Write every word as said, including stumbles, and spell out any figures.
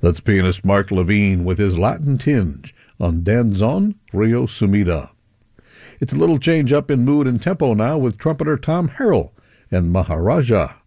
That's pianist Mark Levine with his Latin tinge on Danzón Río Sumida. It's a little change up in mood and tempo now with trumpeter Tom Harrell and Maharaja.